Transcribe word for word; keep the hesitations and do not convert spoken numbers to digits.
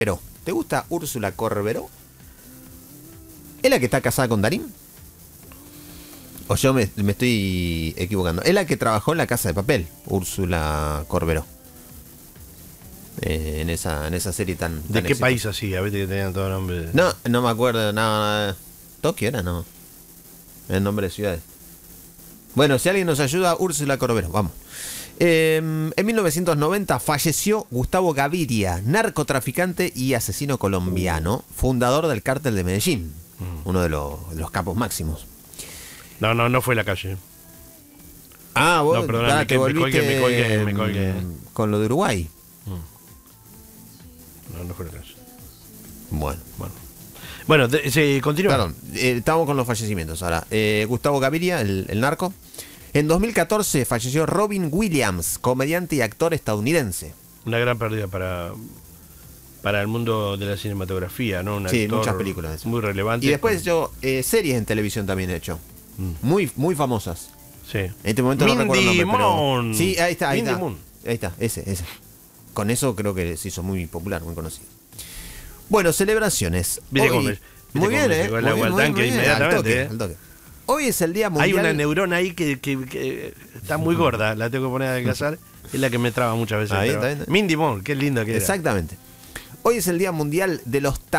¿Te gusta Úrsula Corberó? ¿Es la que está casada con Darín? O yo me, me estoy equivocando. Es la que trabajó en La Casa de Papel, Úrsula Corberó. Eh, en esa en esa serie tan... ¿De tan qué exitosa. país así? A ver que tenían todo nombre. No, no me acuerdo. No, no, Tokio era, no. El nombre de ciudades. Bueno, si alguien nos ayuda, Úrsula Corberó, vamos. Eh, en mil novecientos noventa falleció Gustavo Gaviria, narcotraficante y asesino colombiano, fundador del cártel de Medellín, mm. uno de los, de los capos máximos. No, no, no fue La Calle. Ah, vos no, perdón, ah, me, te me colgué, me colgué, me colgué. Con lo de Uruguay. No, no fue La Calle. Bueno. Bueno, bueno de, se continúa. Perdón, eh, estamos con los fallecimientos ahora. Eh, Gustavo Gaviria, el, el narco. En dos mil catorce falleció Robin Williams, comediante y actor estadounidense. Una gran pérdida para, para el mundo de la cinematografía, ¿no? Un sí, actor muchas películas. Muy relevante. Y después yo, eh, series en televisión también he hecho. Mm. Muy, muy famosas. Sí. En este momento Mindy no recuerdo el nombre, Moon. pero... Sí, ahí está, ahí Mindy está. Moon. Ahí está, ese, ese. Con eso creo que se hizo muy popular, muy conocido. Bueno, celebraciones. Viste Hoy... cómo me, muy bien, ¿eh? El agua al tanque inmediatamente. Al toque, ¿eh? al toque. Hoy es el Día Mundial... Hay una neurona ahí que, que, que está muy gorda, la tengo que poner a adelgazar, es la que me traba muchas veces. Ahí, está, ahí está. Mindy Moon, qué linda que era. Exactamente. Hoy es el Día Mundial de los